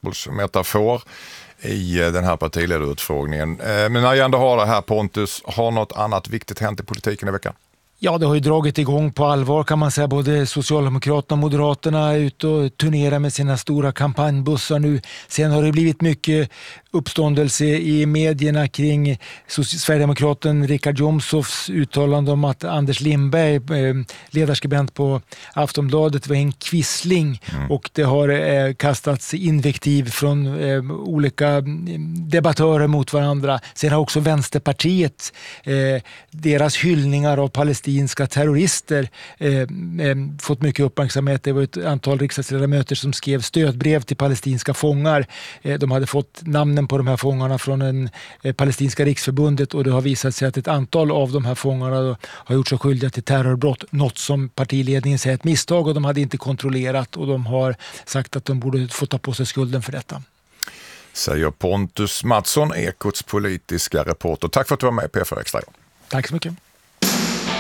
fotbollsmetafor i den här partiledarutfrågningen. Men när jag ändå har det här, Pontus, har något annat viktigt hänt i politiken i veckan? Ja, det har ju dragit igång på allvar kan man säga. Både Socialdemokraterna och Moderaterna är ute och turnerar med sina stora kampanjbussar nu. Sen har det blivit mycket uppståndelse i medierna kring Sverigedemokraten Richard Jomshofs uttalande om att Anders Lindberg, ledarskribent på Aftonbladet, var en quisling. Och det har kastats invektiv från olika debattörer mot varandra. Sen har också Vänsterpartiet deras hyllningar av palestinska terrorister fått mycket uppmärksamhet. Det var ett antal riksdagsledamöter som skrev stödbrev till palestinska fångar. De hade fått namnen på de här fångarna från en palestinska riksförbundet, och det har visat sig att ett antal av de här fångarna har gjort sig skyldiga till terrorbrott. Något som partiledningen säger ett misstag, och de hade inte kontrollerat, och de har sagt att de borde få ta på sig skulden för detta. Säger Pontus Mattsson, Ekots politiska reporter. Tack för att du var med i P4 Extra. Tack så mycket.